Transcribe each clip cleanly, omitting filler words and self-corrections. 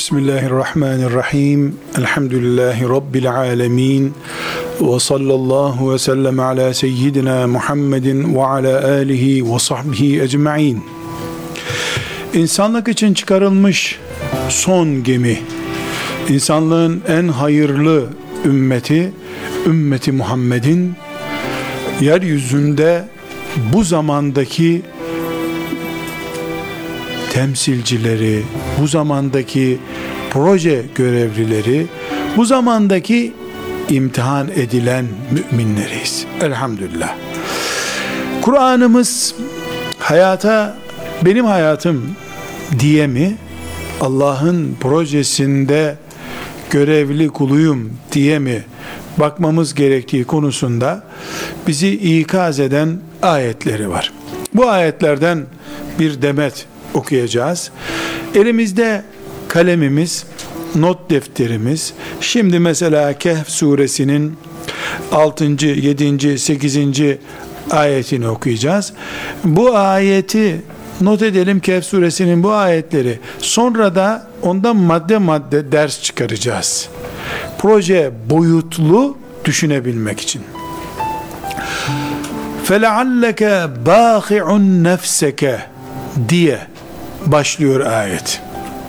Bismillahirrahmanirrahim. Elhamdülillahi Rabbil alemin. Ve sallallahu ve sellem ala seyyidina Muhammedin ve ala alihi ve sahbihi ecma'in. İnsanlık için çıkarılmış son gemi, insanlığın en hayırlı ümmeti Muhammed'in yeryüzünde bu zamandaki temsilcileri, bu zamandaki proje görevlileri, bu zamandaki imtihan edilen müminleriyiz. Elhamdülillah. Kur'an'ımız hayata benim hayatım diye mi, Allah'ın projesinde görevli kuluyum diye mi bakmamız gerektiği konusunda bizi ikaz eden ayetleri var. Bu ayetlerden bir demet okuyacağız. Elimizde kalemimiz, not defterimiz. Şimdi mesela Kehf suresinin 6. 7. 8. ayetini okuyacağız. Bu ayeti not edelim, Kehf suresinin bu ayetleri. Sonra da ondan madde madde ders çıkaracağız. Proje boyutlu düşünebilmek için. فَلَعَلَّكَ بَاخِعُنْ نَفْسَكَ diye başlıyor ayet.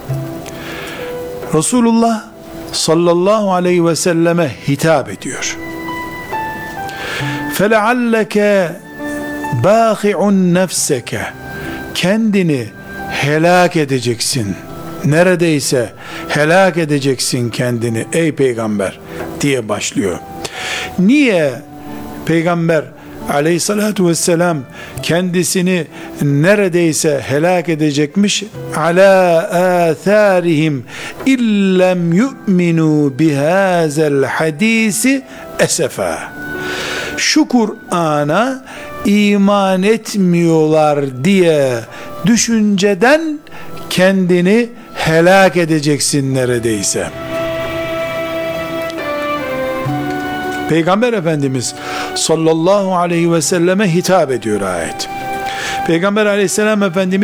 Resulullah sallallahu aleyhi ve selleme hitap ediyor. فَلَعَلَّكَ بَاخِعُنْ نَفْسَكَ kendini helak edeceksin. Neredeyse helak edeceksin kendini ey peygamber diye başlıyor. Niye Peygamber aleyhissalatu vesselam kendisini neredeyse helak edecekmiş? Ala atharihim illem yu'minu bihazel hadisi esefa. Şu Kur'an'a iman etmiyorlar diye düşünceden kendini helak edeceksin neredeyse. Peygamber Efendimiz sallallahu aleyhi ve selleme hitap ediyor ayet. Peygamber aleyhisselam Efendimiz